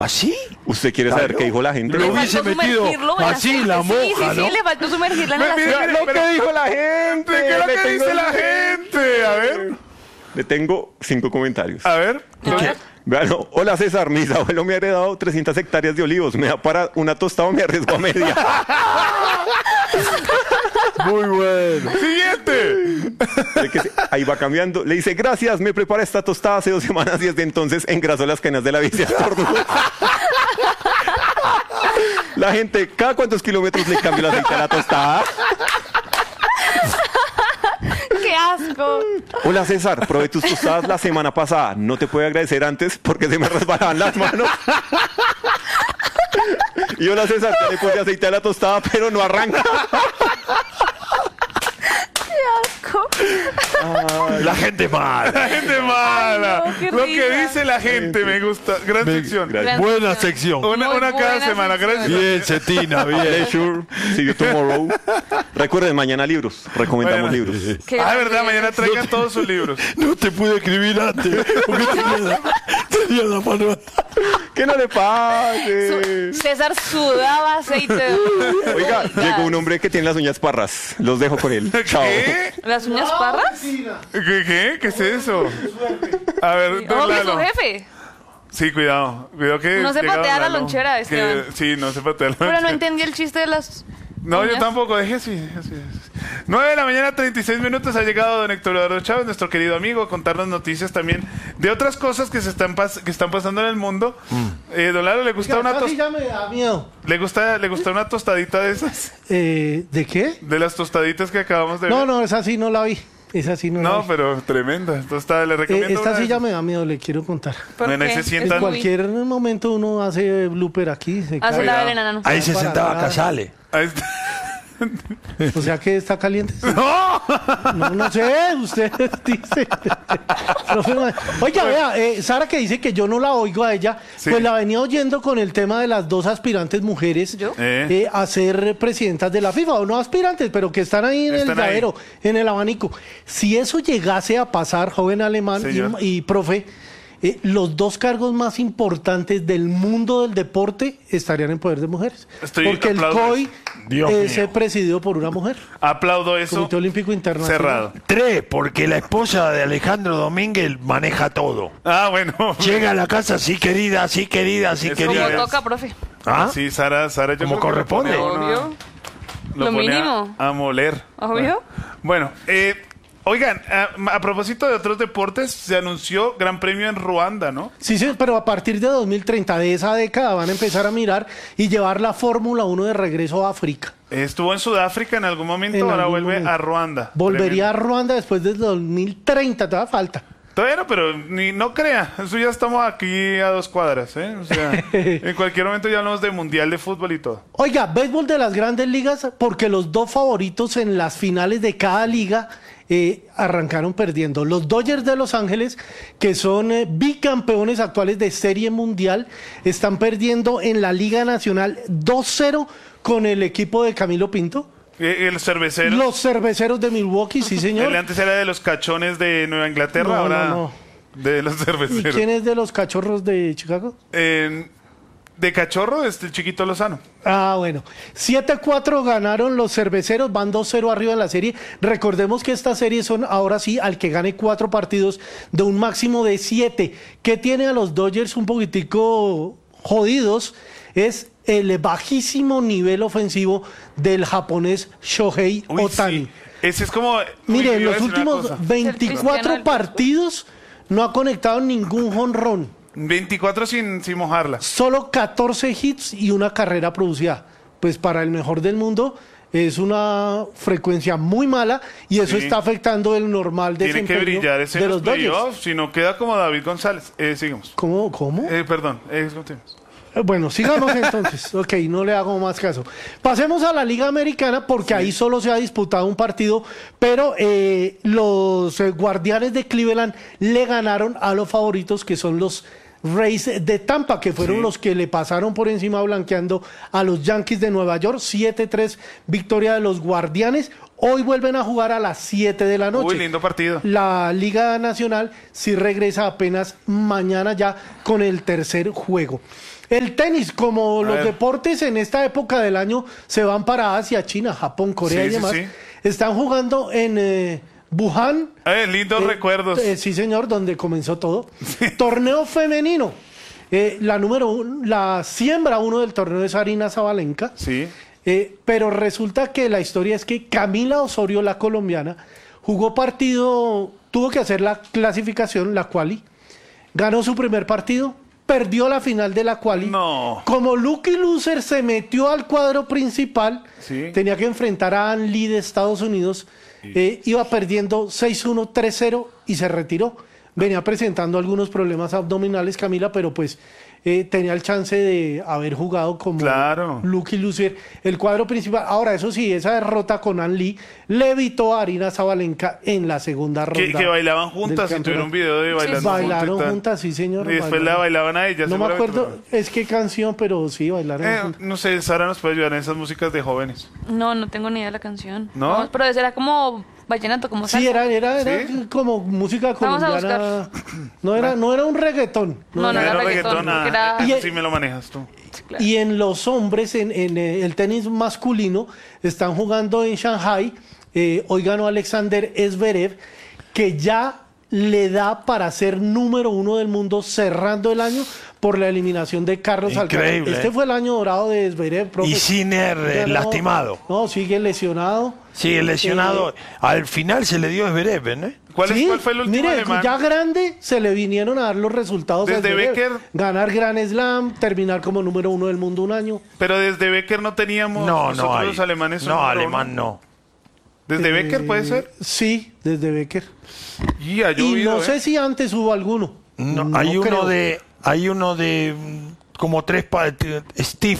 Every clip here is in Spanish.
¿Así? ¿Usted quiere saber qué dijo la gente? Lo Le hubiese faltó metido sumergirlo en así aceite. la moja, Sí, ¿no? le faltó sumergirla en el aceite. Mira lo que dijo la gente. ¿Qué es lo Le que tengo- dice la gente? A ver. Le tengo 5 comentarios. A ver. Vean, no. Hola César, mis abuelos me han heredado 300 hectáreas de olivos. Me da para una tostada o me arriesgo a media. Muy bueno. Siguiente. Ahí va cambiando. Le dice, gracias, me preparé esta tostada hace 2 semanas y desde entonces engrasó las cadenas de la bici. La gente, ¿cada cuántos kilómetros le cambia el aceite a la tostada? ¡Qué asco! Hola César, probé tus tostadas la semana pasada. No te puedo agradecer antes porque se me resbalaban las manos. Y hola César, ya le puse aceite a la tostada, pero no arranca. ¡Asco! La gente mala. La gente mala. Ay, no, qué Lo que risa. dice la gente me gusta. Gran sección. Gracias. Buena sección. Una Muy cada buena semana. sección. Gracias. Bien, Cetina, bien. Pleasure, see you tomorrow. Recuerden, mañana libros. Recomendamos Bueno. libros. Qué Ah, verdad, grande. mañana traigan todos sus libros. No te pude escribir antes porque tenía la mano. Que no le pase. César sudaba aceite de oliva. Oiga, llegó un hombre que tiene las uñas parras. Los dejo con él. Chao. ¿Qué? ¿Las uñas parras? ¿Qué? ¿Qué es eso? A ver, don Ojo que es su Lalo. jefe. Sí, cuidado. Cuidado que. No se llega patea don la Lalo. lonchera, Que- Esteban. Sí, no se patea la lonchera. Pero no entendí el chiste de las No, yo uñas. tampoco, deje así. 9 de la mañana, 36 minutos, ha llegado don Héctor Eduardo Chávez, nuestro querido amigo, a contarnos noticias también de otras cosas que están pasando en el mundo. Don Lalo, ¿le gusta una Casi ya me da miedo. ¿Le gusta una tostadita de esas? ¿De qué? De las tostaditas que acabamos de ver. No, esa sí no la vi. Esa sí no la No, vi. pero tremenda. Tostada, le recomiendo Esta una sí de ya esas. me da miedo, le quiero contar. ¿Por Bueno, ahí qué? se sientan- En Uy. cualquier momento uno hace blooper aquí. Se Hace cae. la Belén Enano. Ahí se Para sentaba nada. Casale. Ahí está. O sea que está caliente. ¡No! No sé, usted dice. Profe, oiga, vea, Sara que dice que yo no la oigo a ella, Sí. pues la venía oyendo con el tema de las 2 aspirantes mujeres ¿Yo? a ser presidentas de la FIFA, o no aspirantes, pero que están ahí en Están el ahí. llavero, en el abanico. Si eso llegase a pasar, joven alemán Señor. y profe, los 2 cargos más importantes del mundo del deporte estarían en poder de mujeres. Porque el aplaudo COI eso. Dios es mío. presidido por una mujer. Aplaudo eso. Comité Olímpico Internacional. Cerrado. 3, porque la esposa de Alejandro Domínguez maneja todo. Ah, bueno. Llega a la casa, sí querida, sí querida, sí Es Como querida. toca, profe. ¿Ah? Sí, Sara, yo Como creo que lo corresponde. pone a uno a- Obvio. lo Lo pone mínimo. a moler. Obvio. Bueno, oigan, a propósito de otros deportes, se anunció Gran Premio en Ruanda, ¿no? Sí, sí, pero a partir de 2030, de esa década, van a empezar a mirar y llevar la Fórmula 1 de regreso a África. Estuvo en Sudáfrica en algún momento, En ahora algún vuelve momento. a Ruanda. Volvería a Ruanda después del 2030, todavía falta. Todavía no, pero no crea, eso ya estamos aquí a 2 cuadras, ¿eh? O sea, en cualquier momento ya hablamos de mundial de fútbol y todo. Oiga, béisbol de las grandes ligas, porque los 2 favoritos en las finales de cada liga arrancaron perdiendo. Los Dodgers de Los Ángeles, que son bicampeones actuales de Serie Mundial, están perdiendo en la Liga Nacional 2-0 con el equipo de Camilo Pinto. El cervecero, Los cerveceros de Milwaukee, sí señor. él antes era de los cachones de Nueva Inglaterra, No, ahora no. de los ¿Y cerveceros. quién es de los cachorros de Chicago? De cachorro, el chiquito Lozano. Ah, bueno. 7-4 ganaron los cerveceros, van 2-0 arriba en la serie. Recordemos que estas series son ahora sí al que gane 4 partidos de un máximo de 7. ¿Qué tiene a los Dodgers un poquitico jodidos? Es el bajísimo nivel ofensivo del japonés Shohei Uy, Ohtani. sí. Ese es como... Mire, Uy, en iba a los decir una últimos cosa. 24 del partidos no ha conectado ningún jonrón. 24 sin mojarla. Solo 14 hits y una carrera producida. Pues para el mejor del mundo es una frecuencia muy mala y eso Sí. está afectando el normal Tiene desempeño que brillar ese de en los los Dodgers. playoffs, si no queda como David González. Sigamos. ¿Cómo? Perdón, continuemos. Bueno, sigamos entonces. Ok, no le hago más caso. Pasemos a la Liga Americana porque ahí solo se ha disputado un partido, pero los Guardianes de Cleveland le ganaron a los favoritos que son los Rays de Tampa, que fueron Sí. los que le pasaron por encima blanqueando a los Yankees de Nueva York. 7-3 victoria de los Guardianes. Hoy vuelven a jugar a las 7 de la noche. Uy, lindo partido. La Liga Nacional sí regresa apenas mañana ya con el tercer juego. El tenis, como los ver. deportes en esta época del año se van para Asia, China, Japón, Corea Sí, y sí, demás, sí. están jugando en Wuhan. Lindos recuerdos. Sí, señor, donde comenzó todo. Torneo femenino. La siembra uno del torneo es Arina Zabalenka. Sí. Pero resulta que la historia es que Camila Osorio, la colombiana, jugó partido, tuvo que hacer la clasificación, la quali, ganó su primer partido, perdió la final de la quali. No. Como lucky loser se metió al cuadro principal, Sí. tenía que enfrentar a Ann Lee de Estados Unidos, iba perdiendo 6-1, 3-0 y se retiró. Venía presentando algunos problemas abdominales Camila, pero pues tenía el chance de haber jugado como Claro. lucky loser el cuadro principal. Ahora, eso sí, esa derrota con Ann Lee le evitó a Arina Zabalenka en la segunda ronda. Que bailaban del juntas y tuvieron un video de bailando Bailaron juntas y tal. juntas, sí, señor. Y después la bailaban a ella. No me seguramente, acuerdo, es qué canción, pero sí, bailaron juntas. no sé, Sara nos puede ayudar en esas músicas de jóvenes. No, no tengo ni idea de la canción. ¿No? Pero era como vallenato, como Sí, salsa. era ¿Sí? como música Vamos a colombiana. No era un reggaetón. No, no era reggaetón, porque era- Eso Y- sí me lo manejas tú. Sí, claro. Y en los hombres, en el tenis masculino, están jugando en Shanghai. Hoy ganó Alexander Zverev, que ya le da para ser número 1 del mundo cerrando el año por la eliminación de Carlos Alcaraz. Increíble, Este ¿eh? fue el año dorado de Zverev, profe. Y Sinner Ya no- lastimado. No, sigue lesionado. Sí, el lesionado. Al final se le dio Zverev, ¿eh? ¿Cuál Sí, fue el último mire, alemán? ya grande se le vinieron a dar los resultados a Desde Zverev. Becker. Ganar Grand Slam, terminar como número 1 del mundo un año. Pero desde Becker no teníamos No, nosotros no hay. los alemanes. son No, número alemán uno. no. ¿Desde Becker puede ser? Sí, desde Becker. Y ha Y llovido, no sé si antes hubo alguno. No, No hay creo. hay uno de como tres Steve,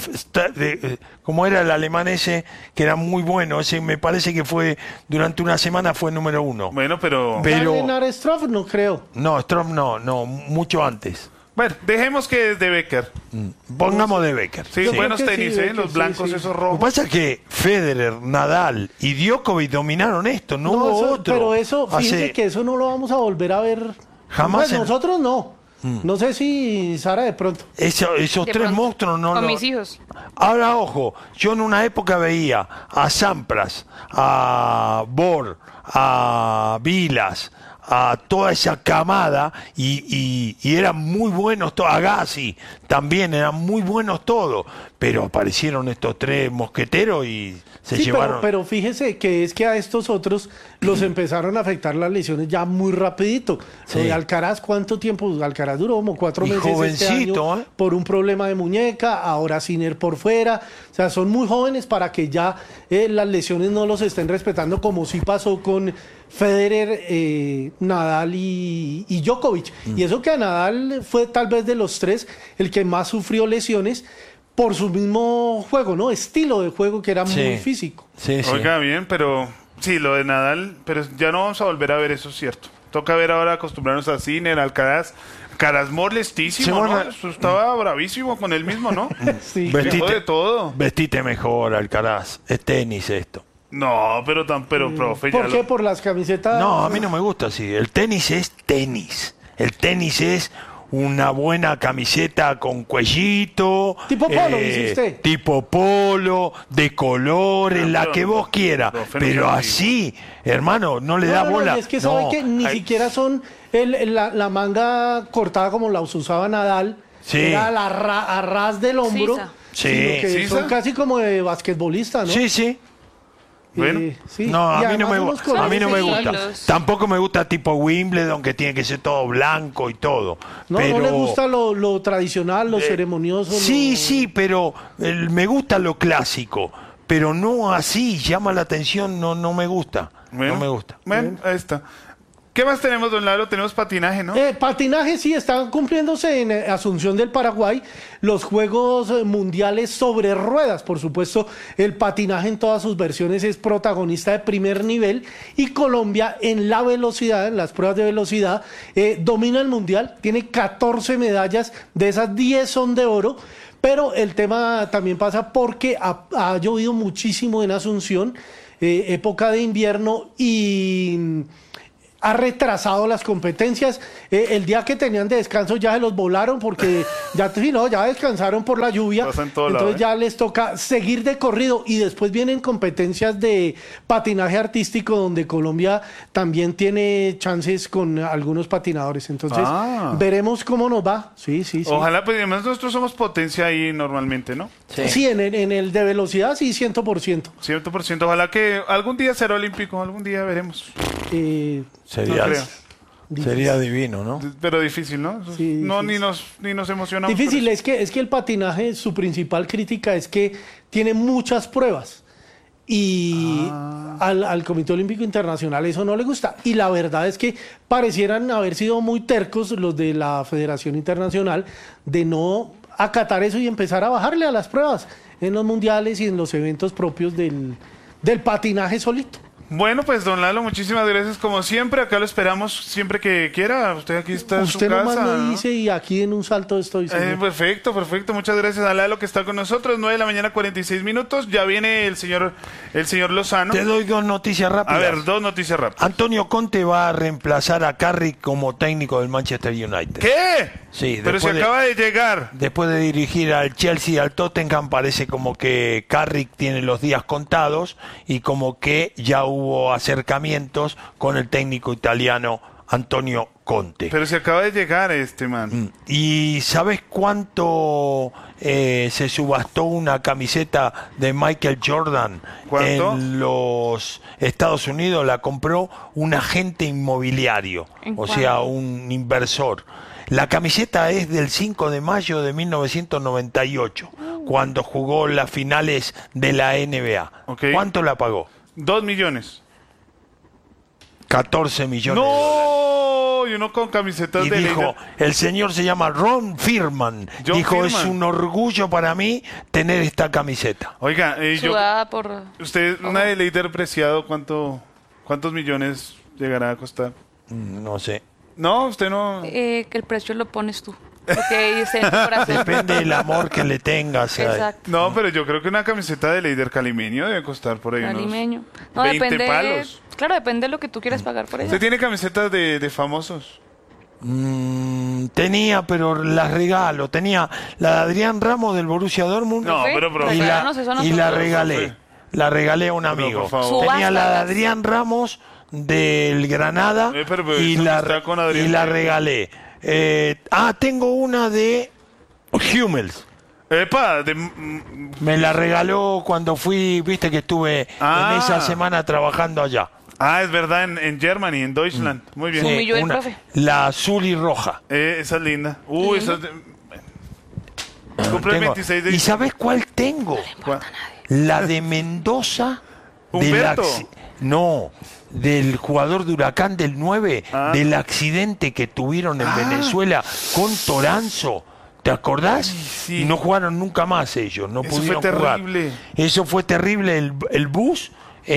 como era el alemán ese, que era muy bueno, ese me parece que fue durante una semana fue número 1. Bueno, pero... Pero- Daniel Stroff no creo. No, Strom no, mucho antes. Bueno, dejemos que desde Becker. Pongamos de Becker. Sí, Yo buenos creo que tenis, sí, ¿eh? Becker, Los sí, blancos sí. esos Lo que rojos. pasa es que Federer, Nadal y Djokovic dominaron esto, no, hubo eso- otro. Pero eso, fíjense Hace- que eso no lo vamos a volver a ver. Jamás Pues en- nosotros no. No sé si Sara de pronto. esos De tres pronto, monstruos no con lo- mis hijos. Ahora, ojo, yo en una época veía a Sampras, a Bor, a Vilas, a toda esa camada y eran muy buenos todos, a Gassi también eran muy buenos todos, pero aparecieron estos tres mosqueteros y se Sí, llevaron... pero fíjese que es que a estos otros los empezaron a afectar las lesiones ya muy rapidito. Sí. Alcaraz, ¿cuánto tiempo? Alcaraz duró como 4 Y meses este jovencito, año ¿eh? por un problema de muñeca, ahora Sinner por fuera. O sea, son muy jóvenes para que ya las lesiones no los estén respetando como sí pasó con Federer, Nadal y Djokovic. Y eso que a Nadal fue tal vez de los tres el que más sufrió lesiones por su mismo juego, ¿no? Estilo de juego que era Sí. muy físico. Sí, sí. Oiga, bien, pero... Sí, lo de Nadal, pero ya no vamos a volver a ver eso, es cierto. Toca ver ahora, acostumbrarnos a Sinner, Alcaraz. Alcaraz molestísimo, Sí, bueno, ¿no? Eso estaba bravísimo con él mismo, ¿no? Sí. Dijo de todo. Vestite mejor, Alcaraz. Es tenis esto. No, pero profe, ¿Por ya qué? lo... Por las camisetas. No, a mí no me gusta así. El tenis es tenis. El tenis es una buena camiseta con cuellito. Tipo polo, dice usted. Tipo polo, de colores, No, la pero que vos quieras. profe, no Pero sea así, hermano, no le da No, bola. y es que sabe No, que ni hay- siquiera son la manga cortada como la usaba Nadal. Sí. Era a ras del hombro. Sisa. Sí. sino que ¿Sisa? son casi como de basquetbolista, ¿no? Sí, sí. Bueno. Sí. No, Y a mí no me, además a mí no me colores gusta. lindos. Tampoco me gusta tipo Wimbledon, que tiene que ser todo blanco y todo. No, pero... no le gusta lo tradicional, lo ceremonioso. Sí, lo- sí, pero me gusta lo clásico, pero no así, llama la atención, no me gusta. Bueno, No me gusta. Bueno, ahí está. ¿Qué más tenemos, don Lalo? Tenemos patinaje, ¿no? Patinaje, sí, están cumpliéndose en Asunción del Paraguay los Juegos Mundiales sobre ruedas. Por supuesto, el patinaje en todas sus versiones es protagonista de primer nivel y Colombia en la velocidad, en las pruebas de velocidad, domina el mundial, tiene 14 medallas, de esas 10 son de oro. Pero el tema también pasa porque ha llovido muchísimo en Asunción, época de invierno y ha retrasado las competencias. El día que tenían de descanso ya se los volaron porque ya descansaron por la lluvia. Pasa en todo Entonces lado, ya les toca seguir de corrido y después vienen competencias de patinaje artístico donde Colombia también tiene chances con algunos patinadores. Entonces veremos cómo nos va. Sí. Ojalá, pues además nosotros somos potencia ahí normalmente, ¿no? Sí, en el de velocidad sí, 100%. 100%. Ojalá que algún día será olímpico, algún día veremos. Sería, No creo. sería divino, ¿no? Pero difícil, ¿no? Sí, no, difícil. ni nos emocionamos. Difícil, por es que el patinaje, su principal crítica es que tiene muchas pruebas y al Comité Olímpico Internacional eso no le gusta. Y la verdad es que parecieran haber sido muy tercos los de la Federación Internacional de no acatar eso y empezar a bajarle a las pruebas en los mundiales y en los eventos propios del patinaje solito. Bueno, pues don Lalo, muchísimas gracias como siempre. Acá lo esperamos siempre que quiera. Usted aquí está en su Usted nomás casa, me ¿no? dice y aquí en un salto estoy. Señor. Perfecto. Muchas gracias a Lalo que está con nosotros. 9 de la mañana, 46 minutos. Ya viene el señor Lozano. Te doy 2 noticias rápidas. A ver, 2 noticias rápidas. Antonio Conte va a reemplazar a Carrick como técnico del Manchester United. ¿Qué? Sí, pero se acaba de llegar. Después de dirigir al Chelsea y al Tottenham, parece como que Carrick tiene los días contados y como que ya hubo acercamientos con el técnico italiano Antonio Conte. Pero se acaba de llegar este man. ¿Y sabes cuánto se subastó una camiseta de Michael Jordan? ¿Cuánto? En los Estados Unidos la compró un agente inmobiliario, o sea, un inversor. La camiseta es del 5 de mayo de 1998, cuando jugó las finales de la NBA. Okay. ¿Cuánto la pagó? 2 millones. 14 millones. ¡No! Y uno con camisetas Y de dijo, líder. el señor se llama Ron Firman. John Dijo, es Firman. un orgullo para mí tener esta camiseta. Oiga, Sudada por... usted, una de líder preciado, ¿cuántos millones llegará a costar? No sé. No, usted no. que el precio lo pones tú. Porque dice en tu corazón. Depende del amor que le tengas. Exacto. No, pero yo creo que una camiseta de líder calimeño debe costar por ahí Calimeño. unos No, 20 depende. palos. Claro, depende de lo que tú quieras pagar por ella. ¿Usted tiene camisetas de famosos? Tenía, pero las regalo. Tenía la de Adrián Ramos del Borussia Dortmund. No, ¿Sí? pero y Regálanos eso a la nosotros. regalé. La regalé a un Pero, amigo. por favor. Tenía la de Subástalas. Adrián Ramos del Granada pero y, eso la, está con Adrián y la Ramos. regalé. Tengo una de Hummels. ¡Epa! Me la regaló cuando fui, viste que estuve en esa semana trabajando allá. Es verdad, en Germany, en Deutschland. Muy bien. Sí. Humilló el una- profe. la azul y roja. Esa es linda. Esa es Compré el Tengo. 26 de ¿Y sabes cuál tengo? ¿Cuál? La de Mendoza. ¿Humberto? No, del jugador de Huracán del 9, Ah. del accidente que tuvieron en Venezuela con Toranzo. ¿Te acordás? sí. Y no jugaron nunca más ellos, no Eso pudieron fue jugar. terrible. Eso fue terrible, el bus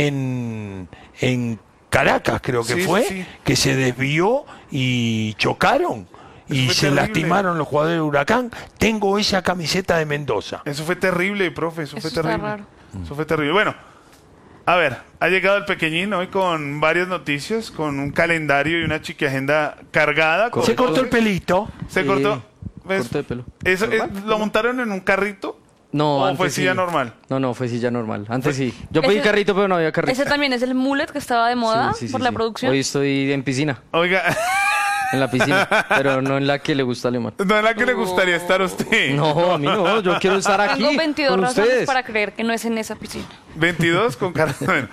en Caracas creo que Sí, fue, sí. que se desvió y chocaron. Y fue se terrible. lastimaron los jugadores de Huracán. Tengo esa camiseta de Mendoza. Eso fue terrible, profe. Eso fue está terrible. raro. Eso fue terrible. Bueno, a ver, ha llegado el pequeñín hoy con varias noticias, con un calendario y una chiqui agenda cargada. con Se cortó cosas. el pelito. Se cortó. ¿Ves? Corte de pelo. Eso, ¿lo montaron en un carrito? No, ¿O antes fue sí. silla normal? No, fue silla normal. Antes sí. Yo pedí Ese- carrito, pero no había carrito. Ese también es el mullet que estaba de moda Sí, sí, por sí, la sí. producción. Hoy estoy en piscina. Oiga, En la piscina. Pero no en la que le gusta a Alemán. ¿no es la que le gustaría estar a usted? No, a mí no. Yo quiero estar aquí. Tengo 22 con razones ustedes. para creer que no es en esa piscina. 22 con cara. Bueno,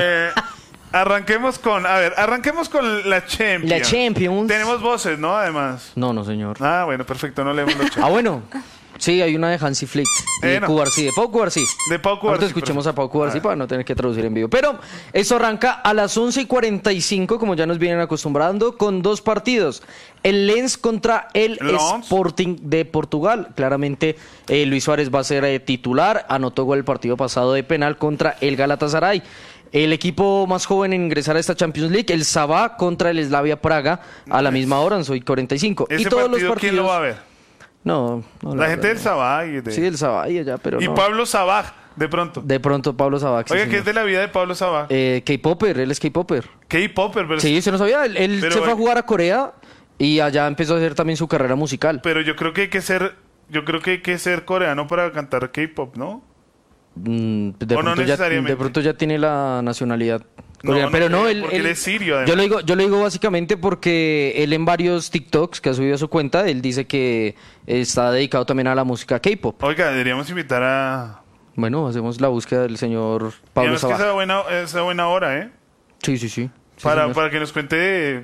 arranquemos con la Champions. La Champions. Tenemos voces, ¿no? Además. No, señor. Bueno, perfecto, no leemos los Ah, bueno. Sí, hay una de Hansi Flick. Y de No. Cubarsí, de Pau Cubarsí. De Pau Cubarsí, Ahorita escuchemos a Pau Cubarsí ver. para no tener que traducir en vivo. Pero esto arranca a las 11:45, como ya nos vienen acostumbrando, con 2 partidos. El Lens contra el Lens. Sporting de Portugal. Claramente Luis Suárez va a ser titular. Anotó gol el partido pasado de penal contra el Galatasaray. El equipo más joven en ingresar a esta Champions League, el Sabah contra el Slavia Praga, a la misma hora, en Soy 45. Ese y todos partido, los partidos. ¿quién lo va a ver? No, La gente del Sabah. Sí, del Sabah y allá, pero Y no. Pablo Sabah, De pronto. De pronto Pablo Sabac. sí, Oiga, ¿qué señor. es de la vida de Pablo Sabac? K-Popper, él es K-Popper. K-Popper, pero, Sí, se no sabía. Él Pero, se fue a oye- jugar a Corea y allá empezó a hacer también su carrera musical. pero yo creo que hay que ser coreano para cantar K-pop, ¿no? De, O no pronto necesariamente. de pronto ya tiene la nacionalidad coreana. no pero no, creo, porque él es sirio, además. yo lo digo básicamente porque él en varios TikToks que ha subido a su cuenta, él dice que está dedicado también a la música K-pop. Oiga, deberíamos invitar a... Bueno, hacemos la búsqueda del señor Y Pablo además que Sabac. esa buena hora, ¿eh? Sí, sí, sí. Sí, Para señor. que nos cuente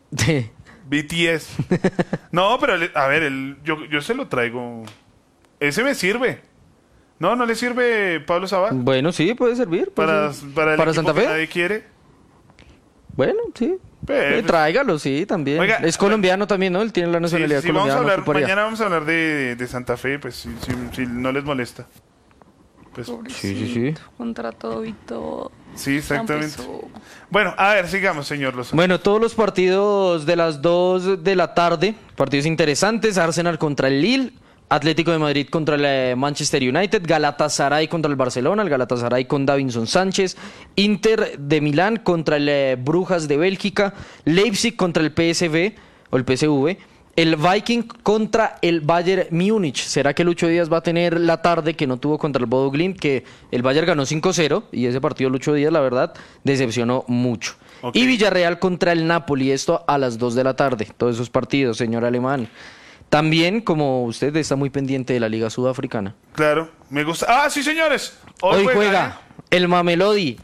BTS. No, pero a ver, yo se lo traigo. Ese me sirve. No le sirve Pablo Sabac Bueno, sí, puede servir. puede ser. para el equipo Santa que Fe. nadie quiere. Bueno, sí. Pues- Tráigalo, sí, también. Oiga, es colombiano también, ¿no? Él tiene la Sí, nacionalidad sí, vamos a colombiana. hablar, ocuparía. mañana vamos a hablar de Santa Fe, pues si no les molesta. Pues, Sí, sí, sí. Contra todo y todo. sí, exactamente. Empezó. Bueno, a ver, sigamos, señor Lozano. Bueno, todos los partidos de las 2 de la tarde, partidos interesantes, Arsenal contra el Lille, Atlético de Madrid contra el Manchester United, Galatasaray contra el Barcelona, el Galatasaray con Davinson Sánchez, Inter de Milán contra el Brujas de Bélgica, Leipzig contra el PSV o el PSV, el Viking contra el Bayern Múnich. ¿Será que Lucho Díaz va a tener la tarde que no tuvo contra el Bodo Glimt? Que el Bayern ganó 5-0 y ese partido Lucho Díaz, la verdad, decepcionó mucho. Ok. Y Villarreal contra el Napoli, esto a las 2 de la tarde. Todos esos partidos, señor Alemán. También, como usted está muy pendiente de la Liga Sudafricana. Claro, me gusta. ¡Ah, sí, señores! Hoy juega el Mamelodi,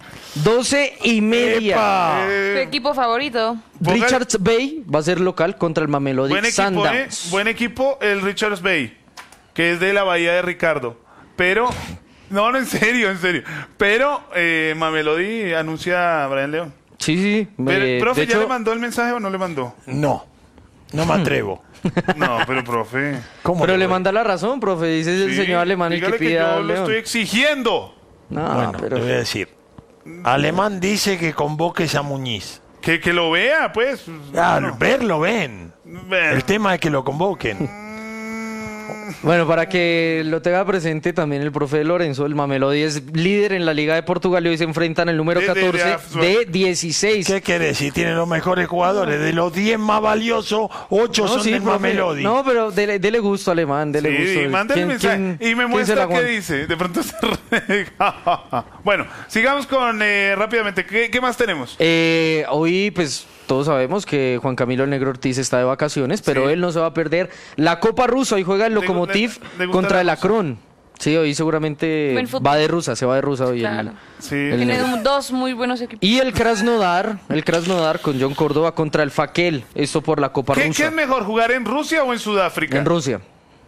12:30. ¡Epa! ¿Tu equipo favorito? Richards Bay va a ser local contra el Mamelodi Buen equipo, Sundowns. Buen equipo el Richards Bay, que es de la Bahía de Ricardo. Pero, no, en serio. Pero Mamelodi anuncia a Brian León. Sí, sí. Pero, profe, de ¿ya hecho, le mandó el mensaje o no le mandó? No me atrevo. No, pero profe. ¿Cómo pero no le voy? manda la razón, profe. Dice el Sí, señor Alemán el que dígale pida yo al lo León. estoy exigiendo. No, Bueno, pero le voy a decir. Alemán dice que convoques a Muñiz. Que lo vea, pues. Ah, Bueno, verlo ven. bueno. El tema es que lo convoquen. bueno, para que lo tenga presente también el profe Lorenzo, el Mamelodi es líder en la Liga de Portugal y hoy se enfrentan el número De 14 de 16. ¿Qué querés? Si tiene los mejores jugadores, de los 10 más valiosos, 8 No, son sí, del profe. Mamelodi. No, pero dele gusto, Alemán, dele Sí, gusto. mándale el mensaje y me quién se la muestra qué aguanta? dice. De pronto se rega. Bueno, sigamos con rápidamente. ¿Qué más tenemos? Hoy, pues, todos sabemos que Juan Camilo el Negro Ortiz está de vacaciones, pero Sí. él no se va a perder la Copa Rusa. Hoy juega el Le Lokomotiv gusta contra el la rusa. Akron. Sí, hoy seguramente Buen fútbol. va de rusa, se va de rusa hoy. Claro. Sí. el Tiene negro. dos muy buenos equipos. Y el Krasnodar con John Córdoba contra el Fakel, esto por la Copa ¿Qué Rusa. es mejor, jugar en Rusia o en Sudáfrica? En Rusia,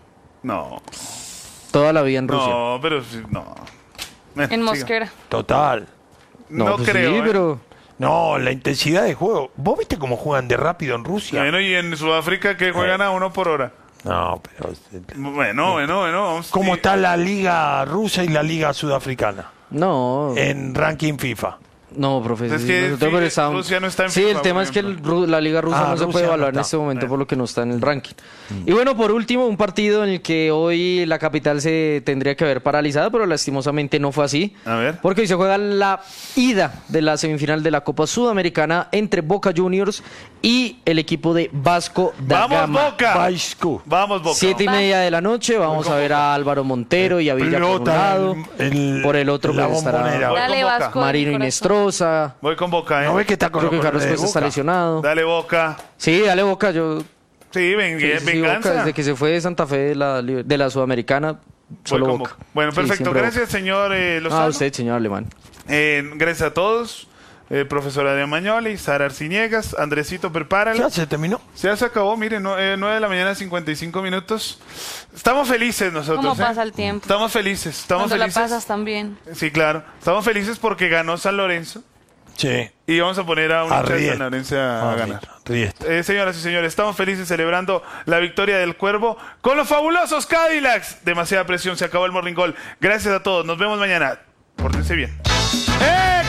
No, toda la vida en Rusia. no, pero sí, no. En Siga. Mosquera. Total. No, pues creo. sí, ¿eh? pero No, la intensidad de juego. ¿Vos viste cómo juegan de rápido en Rusia? Bueno, y en Sudáfrica que juegan a 1 por hora. No, pero... Bueno, vamos. ¿Cómo Sí. está la liga rusa y la liga sudafricana? no. En ranking FIFA. No, profesor. Es que nosotros sí, estamos- Rusia no está en Sí, FIFA, el tema por es que ejemplo. la Liga Rusa no se Rusia puede no evaluar en está. este momento por lo que no está en el ranking. Y bueno, por último, un partido en el que hoy la capital se tendría que ver paralizada, pero lastimosamente no fue así. A ver. Porque hoy se juega la ida de la semifinal de la Copa Sudamericana entre Boca Juniors y el equipo de Vasco da ¡Vamos, Gama. Boca! Baiscu. Vamos, Boca. 7:30 de la noche, vamos a ver a Álvaro Montero y a Villa por un Pelota, lado. por el otro la pues, estará bombonera. Voy Dale, con Boca. Vasco. Marino corazón. Inestrosa. Voy con Boca, ¿eh? ¿No ves que está con Creo que los Carlos colores de Cuesta está Boca? lesionado. Dale, Boca. Sí, dale Boca, yo Sí, sí, venganza. Boca, desde que se fue de Santa Fe de la Sudamericana, Voy solo con Boca. Boca. Bueno, Sí, perfecto. siempre Gracias, Boca. señor Lozano. A usted, señor Alemán. Gracias a todos. Profesor Adrián Mañoli, Sara Arciniegas, Andresito, ¿Ya prepárala. se terminó? Ya se acabó, miren, 9 de la mañana, 55 minutos. Estamos felices nosotros. ¿Cómo ¿eh? pasa el tiempo? Estamos felices, estamos Cuando felices. la pasas también. Sí, claro. Estamos felices porque ganó San Lorenzo Sí. y vamos a poner a un hincha de Riestra. San Lorenzo a ganar. Riestra. Señoras y señores, estamos felices celebrando la victoria del Cuervo con los fabulosos Cadillacs. Demasiada presión, se acabó el Morning Call. Gracias a todos, nos vemos mañana. Pórtense bien. ¡Eh!